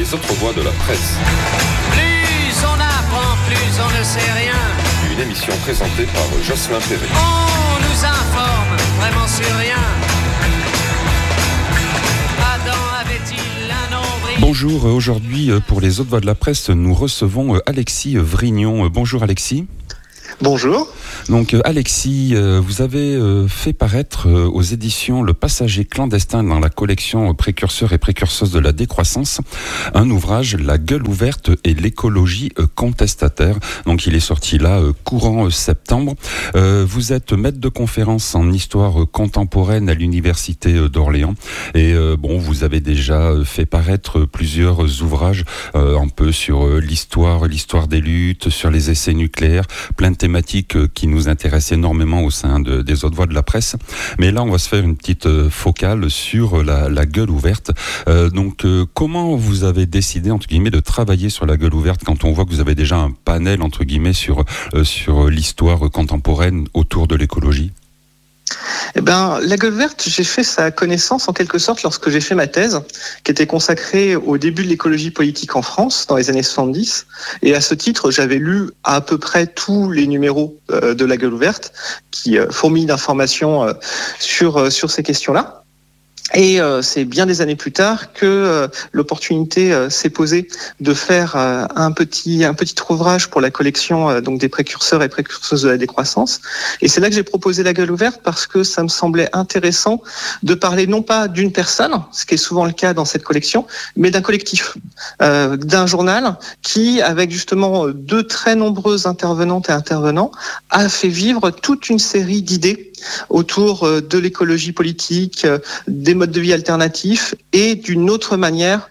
Les autres voix de la presse. Plus on apprend, plus on ne sait rien. Une émission présentée par Jocelyn Perret. On nous informe vraiment sur rien. Adam avait-il un nombril? Bonjour, aujourd'hui pour les autres voix de la presse, nous recevons Alexis Vrignon. Bonjour Alexis. Bonjour. Donc Alexis, vous avez fait paraître aux éditions Le Passager clandestin dans la collection Précurseurs et précurseuses de la décroissance, un ouvrage La gueule ouverte et l'écologie contestataire. Donc il est sorti là courant septembre. Vous êtes maître de conférence en histoire contemporaine à l'université d'Orléans et vous avez déjà fait paraître plusieurs ouvrages un peu sur l'histoire des luttes, sur les essais nucléaires, plein de thématiques qui nous intéressent énormément au sein des autres voix de la presse. Mais là, on va se faire une petite focale sur la gueule ouverte. Comment vous avez décidé, entre guillemets, de travailler sur la gueule ouverte quand on voit que vous avez déjà un panel, entre guillemets, sur l'histoire contemporaine autour de l'écologie ? La gueule verte, j'ai fait sa connaissance en quelque sorte lorsque j'ai fait ma thèse, qui était consacrée au début de l'écologie politique en France, dans les années 70. Et à ce titre, j'avais lu à peu près tous les numéros de la gueule ouverte, qui fourmillent d'informations sur ces questions-là. Et c'est bien des années plus tard que l'opportunité s'est posée de faire un petit ouvrage pour la collection donc des précurseurs et précurseuses de la décroissance. Et c'est là que j'ai proposé la gueule ouverte parce que ça me semblait intéressant de parler non pas d'une personne, ce qui est souvent le cas dans cette collection, mais d'un collectif, d'un journal qui, avec justement de très nombreuses intervenantes et intervenants, a fait vivre toute une série d'idées autour de l'écologie politique, des modes de vie alternatifs et d'une autre manière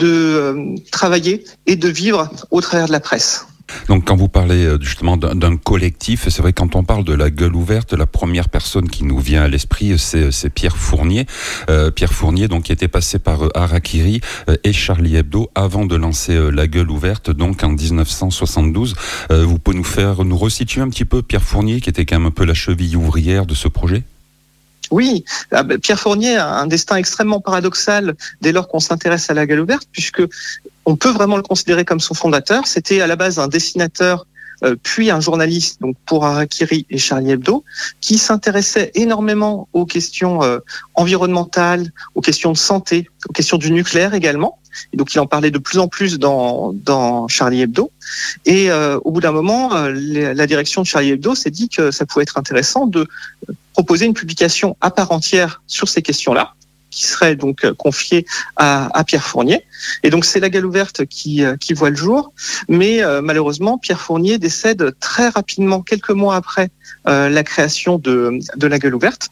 de travailler et de vivre au travers de la presse. Donc quand vous parlez justement d'un collectif, c'est vrai que quand on parle de la gueule ouverte, la première personne qui nous vient à l'esprit, c'est Pierre Fournier. Pierre Fournier, donc, qui était passé par Harakiri et Charlie Hebdo avant de lancer la gueule ouverte, donc en 1972. Vous pouvez nous resituer un petit peu Pierre Fournier, qui était quand même un peu la cheville ouvrière de ce projet ? Oui, Pierre Fournier a un destin extrêmement paradoxal dès lors qu'on s'intéresse à la gueule ouverte, puisque on peut vraiment le considérer comme son fondateur. C'était à la base un dessinateur, puis un journaliste, donc pour Harakiri et Charlie Hebdo, qui s'intéressait énormément aux questions environnementales, aux questions de santé, aux questions du nucléaire également. Et donc il en parlait de plus en plus dans Charlie Hebdo. Et au bout d'un moment, la direction de Charlie Hebdo s'est dit que ça pouvait être intéressant de proposer une publication à part entière sur ces questions-là, qui serait donc confiée à Pierre Fournier. Et donc c'est la gueule ouverte qui voit le jour. Mais malheureusement, Pierre Fournier décède très rapidement, quelques mois après la création de la gueule ouverte.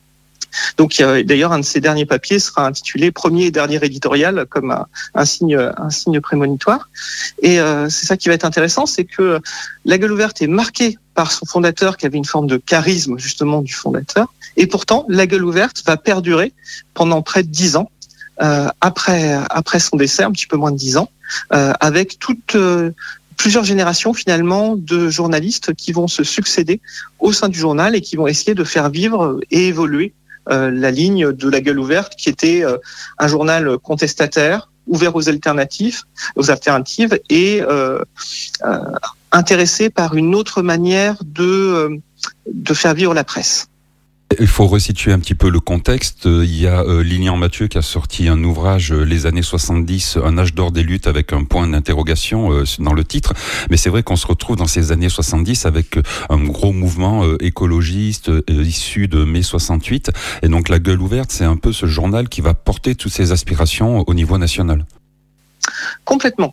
Donc d'ailleurs, un de ses derniers papiers sera intitulé « Premier et dernier éditorial » comme un signe prémonitoire. Et c'est ça qui va être intéressant, c'est que la gueule ouverte est marquée par son fondateur qui avait une forme de charisme justement du fondateur. Et pourtant, la gueule ouverte va perdurer pendant près de 10 ans, après son décès, un petit peu moins de 10 ans, avec plusieurs générations finalement de journalistes qui vont se succéder au sein du journal et qui vont essayer de faire vivre et évoluer la ligne de la gueule ouverte, qui était un journal contestataire, ouvert aux alternatives et intéressé par une autre manière de faire vivre la presse. Il faut resituer un petit peu le contexte. Il y a Lilian Mathieu qui a sorti un ouvrage, Les années 70, un âge d'or des luttes, avec un point d'interrogation dans le titre. Mais c'est vrai qu'on se retrouve dans ces années 70 avec un gros mouvement écologiste issu de mai 68. Et donc la gueule ouverte, c'est un peu ce journal qui va porter toutes ces aspirations au niveau national. Complètement.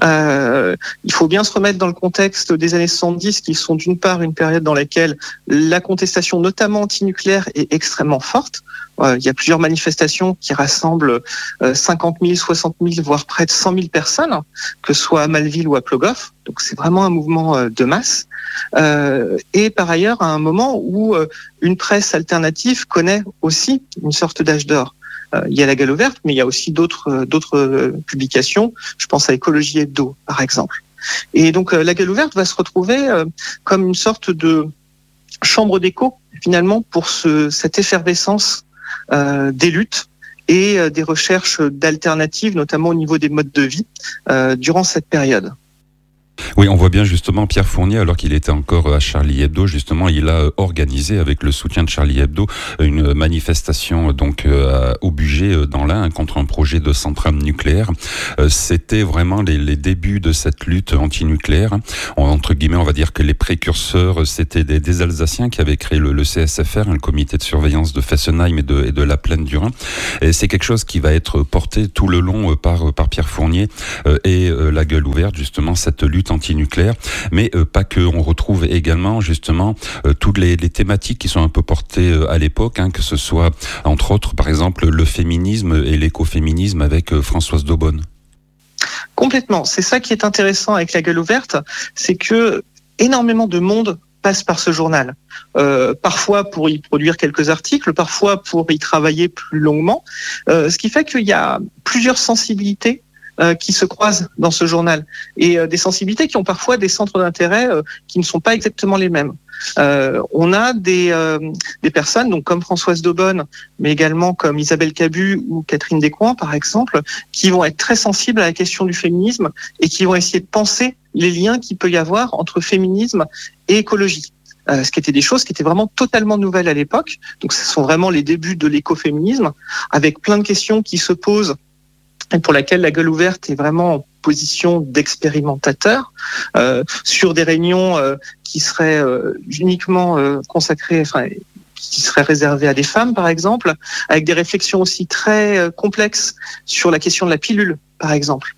Il faut bien se remettre dans le contexte des années 70, qui sont d'une part une période dans laquelle la contestation, notamment antinucléaire, est extrêmement forte. Il y a plusieurs manifestations qui rassemblent 50 000, 60 000, voire près de 100 000 personnes, que ce soit à Malville ou à Plogoff. Donc c'est vraiment un mouvement de masse. Et par ailleurs, à un moment où une presse alternative connaît aussi une sorte d'âge d'or. Il y a la gueule ouverte, mais il y a aussi d'autres publications. Je pense à Écologie Hebdo, par exemple. Et donc, la gueule ouverte va se retrouver comme une sorte de chambre d'écho, finalement, pour cette effervescence des luttes et des recherches d'alternatives, notamment au niveau des modes de vie, durant cette période. Oui, on voit bien justement Pierre Fournier, alors qu'il était encore à Charlie Hebdo, justement, il a organisé avec le soutien de Charlie Hebdo une manifestation donc au Bugey dans l'Ain contre un projet de centrale nucléaire. C'était vraiment les débuts de cette lutte antinucléaire. Entre guillemets, on va dire que les précurseurs, c'était des Alsaciens qui avaient créé le CSFR, le comité de surveillance de Fessenheim et de la plaine du Rhin. Et c'est quelque chose qui va être porté tout le long par Pierre Fournier et la gueule ouverte, justement, cette lutte antinucléaire, mais pas que. On retrouve également justement toutes les thématiques qui sont un peu portées à l'époque, que ce soit entre autres par exemple le féminisme et l'écoféminisme avec Françoise d'Aubonne. Complètement. C'est ça qui est intéressant avec la gueule ouverte, c'est que énormément de monde passe par ce journal. Parfois pour y produire quelques articles, parfois pour y travailler plus longuement, ce qui fait qu'il y a plusieurs sensibilités qui se croisent dans ce journal et des sensibilités qui ont parfois des centres d'intérêt qui ne sont pas exactement les mêmes. On a des personnes donc comme Françoise d'Aubonne, mais également comme Isabelle Cabu ou Catherine Descoings par exemple, qui vont être très sensibles à la question du féminisme et qui vont essayer de penser les liens qu'il peut y avoir entre féminisme et écologie. Ce qui étaient des choses qui étaient vraiment totalement nouvelles à l'époque. Donc ce sont vraiment les débuts de l'écoféminisme, avec plein de questions qui se posent et pour laquelle la gueule ouverte est vraiment en position d'expérimentateur sur des réunions qui seraient uniquement consacrées, qui seraient réservées à des femmes par exemple, avec des réflexions aussi très complexes sur la question de la pilule par exemple.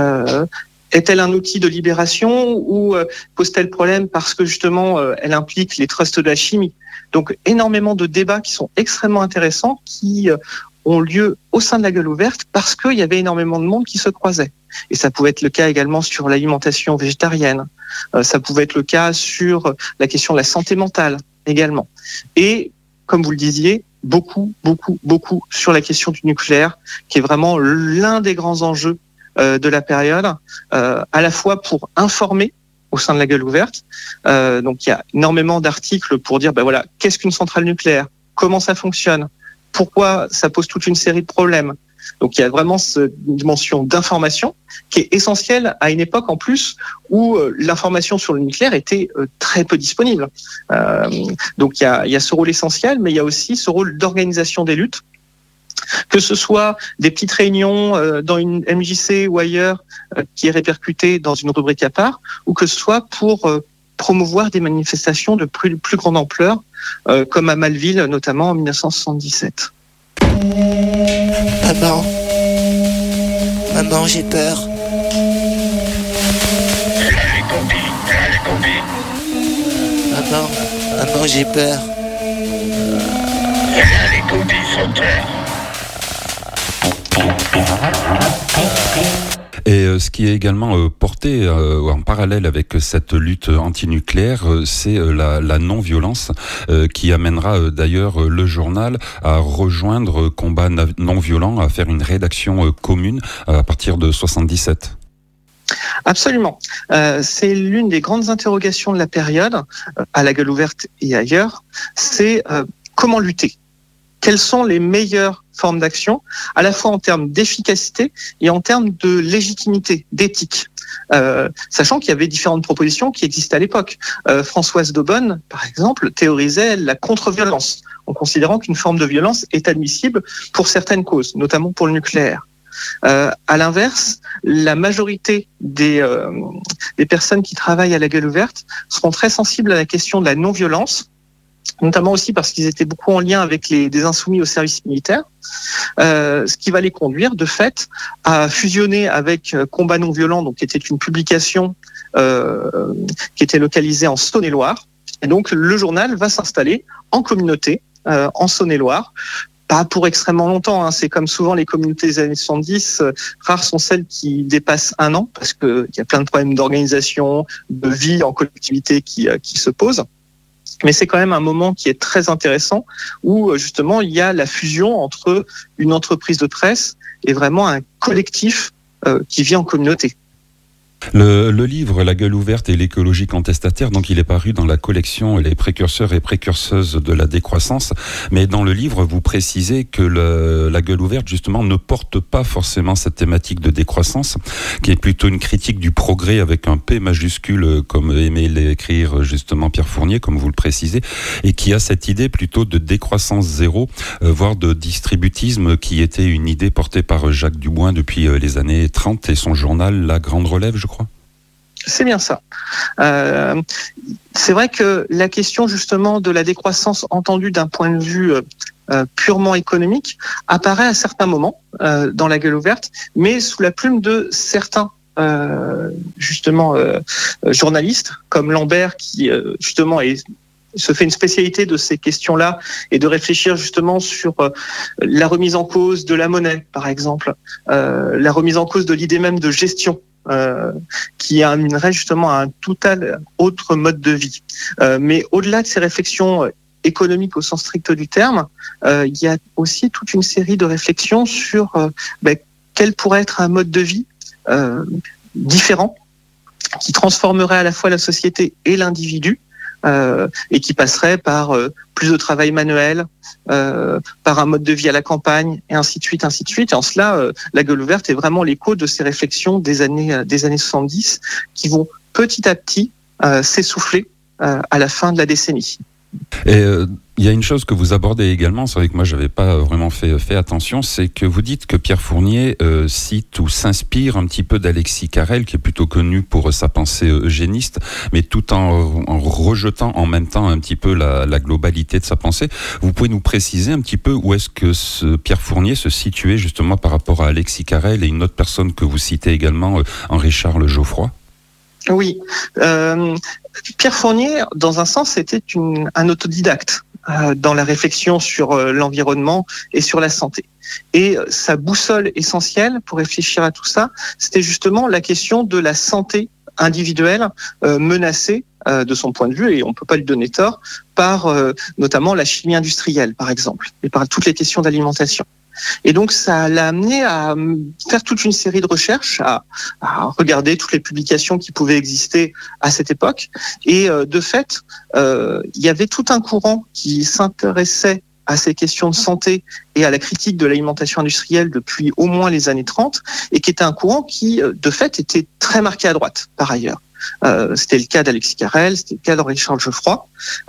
Est-elle un outil de libération ou pose-t-elle problème parce que justement elle implique les trusts de la chimie? Donc énormément de débats qui sont extrêmement intéressants qui ont lieu au sein de la gueule ouverte parce qu'il y avait énormément de monde qui se croisait. Et ça pouvait être le cas également sur l'alimentation végétarienne. Ça pouvait être le cas sur la question de la santé mentale également. Et comme vous le disiez, beaucoup sur la question du nucléaire, qui est vraiment l'un des grands enjeux de la période, à la fois pour informer au sein de la gueule ouverte. Donc il y a énormément d'articles pour dire voilà, qu'est-ce qu'une centrale nucléaire, comment ça fonctionne, pourquoi ça pose toute une série de problèmes. Donc il y a vraiment cette dimension d'information qui est essentielle à une époque en plus où l'information sur le nucléaire était très peu disponible. Donc il y a ce rôle essentiel, mais il y a aussi ce rôle d'organisation des luttes, que ce soit des petites réunions dans une MJC ou ailleurs qui est répercutée dans une rubrique à part, ou que ce soit pour promouvoir des manifestations de plus grande ampleur, comme à Malville, notamment en 1977. Maman, j'ai peur. Maman, j'ai peur. Les copies sont terre. Et ce qui est également porté en parallèle avec cette lutte antinucléaire, c'est la non-violence qui amènera d'ailleurs le journal à rejoindre Combat non-violent, à faire une rédaction commune à partir de 77. Absolument. C'est l'une des grandes interrogations de la période, à la gueule ouverte et ailleurs, c'est comment lutter. Quelles sont les meilleures formes d'action, à la fois en termes d'efficacité et en termes de légitimité, d'éthique. Sachant qu'il y avait différentes propositions qui existaient à l'époque. Françoise d'Aubonne, par exemple, théorisait la contre-violence, en considérant qu'une forme de violence est admissible pour certaines causes, notamment pour le nucléaire. À l'inverse, la majorité des personnes qui travaillent à la gueule ouverte seront très sensibles à la question de la non-violence, notamment aussi parce qu'ils étaient beaucoup en lien avec des insoumis au service militaire, ce qui va les conduire de fait à fusionner avec Combat non violent, donc qui était une publication qui était localisée en Saône-et-Loire. Et donc le journal va s'installer en communauté en Saône-et-Loire. Pas pour extrêmement longtemps, c'est comme souvent les communautés des années 70, rares sont celles qui dépassent 1 an, parce qu'il y a plein de problèmes d'organisation, de vie en collectivité qui se posent. Mais c'est quand même un moment qui est très intéressant où justement il y a la fusion entre une entreprise de presse et vraiment un collectif qui vit en communauté. Le livre La gueule ouverte et l'écologie contestataire, donc il est paru dans la collection Les précurseurs et précurseuses de la décroissance. Mais dans le livre, vous précisez que la gueule ouverte, justement, ne porte pas forcément cette thématique de décroissance, qui est plutôt une critique du progrès avec un P majuscule, comme aimait l'écrire justement Pierre Fournier, comme vous le précisez, et qui a cette idée plutôt de décroissance zéro, voire de distributisme, qui était une idée portée par Jacques Dubois depuis les années 30 et son journal La Grande Relève, je crois. C'est bien ça. C'est vrai que la question justement de la décroissance entendue d'un point de vue purement économique apparaît à certains moments dans la gueule ouverte, mais sous la plume de certains journalistes comme Lambert qui justement se fait une spécialité de ces questions-là et de réfléchir justement sur la remise en cause de la monnaie, par exemple, la remise en cause de l'idée même de gestion. Qui amènerait justement à un total autre mode de vie. Mais au-delà de ces réflexions économiques au sens strict du terme, il y a aussi toute une série de réflexions sur quel pourrait être un mode de vie différent, qui transformerait à la fois la société et l'individu, et qui passerait par plus de travail manuel, par un mode de vie à la campagne, et ainsi de suite, ainsi de suite. Et en cela, la gueule ouverte est vraiment l'écho de ces réflexions des années 70 qui vont petit à petit s'essouffler à la fin de la décennie. Et il y a une chose que vous abordez également, c'est vrai que moi j'avais pas vraiment fait attention, c'est que vous dites que Pierre Fournier cite ou s'inspire un petit peu d'Alexis Carrel, qui est plutôt connu pour sa pensée eugéniste, mais tout en rejetant en même temps un petit peu la globalité de sa pensée. Vous pouvez nous préciser un petit peu où est-ce que ce Pierre Fournier se situait justement par rapport à Alexis Carrel et une autre personne que vous citez également, Henri-Charles Geoffroy? Oui, Pierre Fournier, dans un sens, était un autodidacte dans la réflexion sur l'environnement et sur la santé. Et sa boussole essentielle pour réfléchir à tout ça, c'était justement la question de la santé individuelle menacée de son point de vue, et on ne peut pas lui donner tort, par notamment la chimie industrielle, par exemple, et par toutes les questions d'alimentation. Et donc, ça l'a amené à faire toute une série de recherches, à regarder toutes les publications qui pouvaient exister à cette époque. Et de fait, il y avait tout un courant qui s'intéressait à ces questions de santé et à la critique de l'alimentation industrielle depuis au moins les années 30, et qui était un courant qui, de fait, était très marqué à droite, par ailleurs. C'était le cas d'Alexis Carrel, c'était le cas d'Henri-Charles Geoffroy.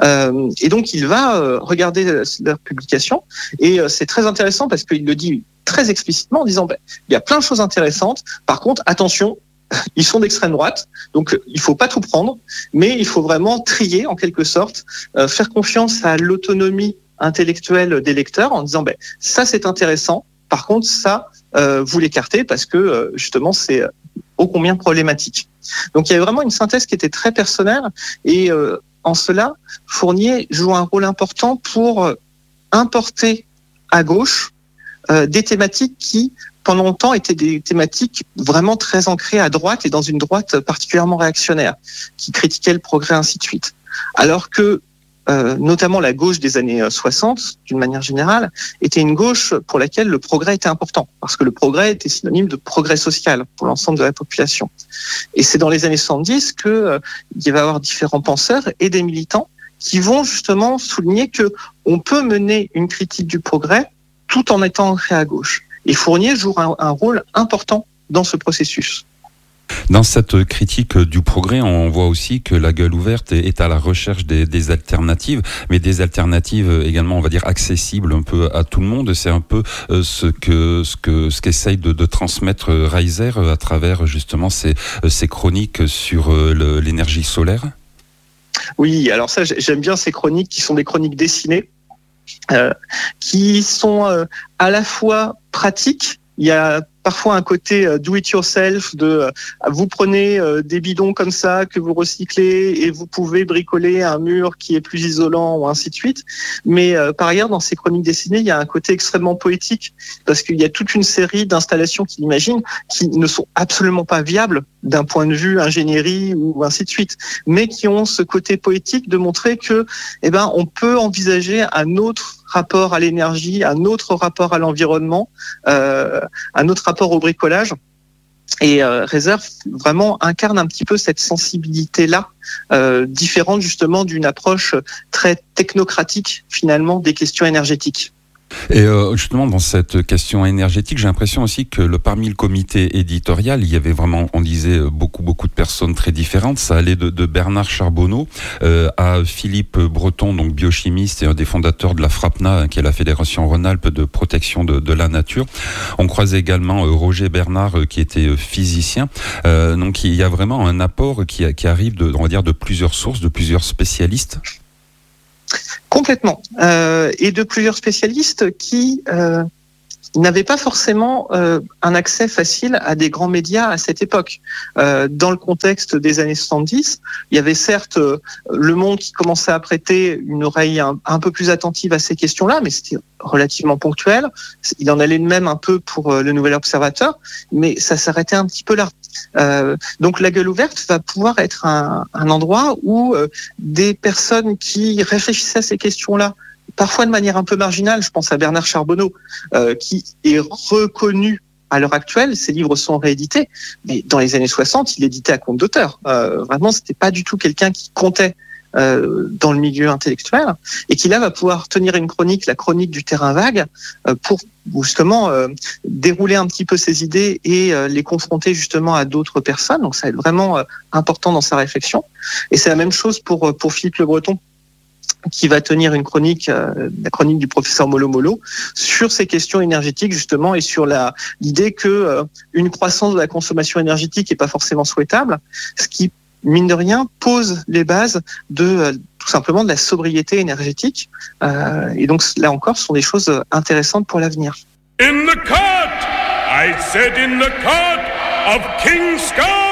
Et donc, il va regarder leurs publications. Et c'est très intéressant parce qu'il le dit très explicitement en disant il y a plein de choses intéressantes. Par contre, attention, ils sont d'extrême droite. Donc, il faut pas tout prendre, mais il faut vraiment trier en quelque sorte, faire confiance à l'autonomie intellectuelle des lecteurs en disant ça, c'est intéressant. Par contre, ça, vous l'écartez parce que justement, c'est ô combien problématique. Donc il y avait vraiment une synthèse qui était très personnelle, et en cela, Fournier joue un rôle important pour importer à gauche des thématiques qui, pendant longtemps, étaient des thématiques vraiment très ancrées à droite, et dans une droite particulièrement réactionnaire, qui critiquait le progrès, ainsi de suite. Alors que notamment la gauche des années 60, d'une manière générale, était une gauche pour laquelle le progrès était important, parce que le progrès était synonyme de progrès social pour l'ensemble de la population. Et c'est dans les années 70 que il va y avoir différents penseurs et des militants qui vont justement souligner que on peut mener une critique du progrès tout en étant ancré à gauche. Et Fournier joue un rôle important dans ce processus. Dans cette critique du progrès, on voit aussi que la gueule ouverte est à la recherche des alternatives, mais des alternatives également, on va dire, accessibles un peu à tout le monde. C'est un peu ce qu'essaye de transmettre Reiser à travers justement ces chroniques sur l'énergie solaire. Oui, alors ça, j'aime bien ces chroniques qui sont des chroniques dessinées, qui sont à la fois pratiques. Il y a parfois un côté do it yourself, de vous prenez des bidons comme ça que vous recyclez et vous pouvez bricoler un mur qui est plus isolant, ou ainsi de suite. Mais par ailleurs, dans ces chroniques dessinées, il y a un côté extrêmement poétique, parce qu'il y a toute une série d'installations qu'il imagine qui ne sont absolument pas viables d'un point de vue ingénierie ou ainsi de suite, mais qui ont ce côté poétique de montrer que, on peut envisager un autre rapport à l'énergie, un autre rapport à l'environnement, un autre rapport au bricolage, Et Reiser vraiment incarne un petit peu cette sensibilité-là, différente justement d'une approche très technocratique finalement des questions énergétiques. Et justement, dans cette question énergétique, j'ai l'impression aussi que parmi le comité éditorial, il y avait vraiment, on disait, beaucoup de personnes très différentes. Ça allait de Bernard Charbonneau à Philippe Breton, donc biochimiste et un des fondateurs de la FRAPNA, qui est la Fédération Rhône-Alpes de protection de la nature. On croisait également Roger Bernard, qui était physicien. Donc il y a vraiment un apport qui arrive de plusieurs sources, de plusieurs spécialistes. Complètement. Et de plusieurs spécialistes qui n'avaient pas forcément un accès facile à des grands médias à cette époque. Dans le contexte des années 70, il y avait certes Le Monde qui commençait à prêter une oreille un peu plus attentive à ces questions-là, mais c'était relativement ponctuel. Il en allait de même un peu pour le Nouvel Observateur, mais ça s'arrêtait un petit peu là. Donc la gueule ouverte va pouvoir être un endroit où des personnes qui réfléchissaient à ces questions-là, parfois de manière un peu marginale, je pense à Bernard Charbonneau, qui est reconnu à l'heure actuelle, ses livres sont réédités, mais dans les années 60, il éditait à compte d'auteur. Vraiment, c'était pas du tout quelqu'un qui comptait dans le milieu intellectuel, et qui là va pouvoir tenir une chronique, la chronique du terrain vague, pour justement dérouler un petit peu ses idées et les confronter justement à d'autres personnes. Donc ça va être vraiment important dans sa réflexion. Et c'est la même chose pour Philippe Le Breton, qui va tenir une chronique, la chronique du professeur Molo sur ces questions énergétiques justement, et sur l'idée que une croissance de la consommation énergétique n'est pas forcément souhaitable, ce qui mine de rien pose les bases de tout simplement de la sobriété énergétique, et donc là encore ce sont des choses intéressantes pour l'avenir. In the court, I said in the court of King Scar.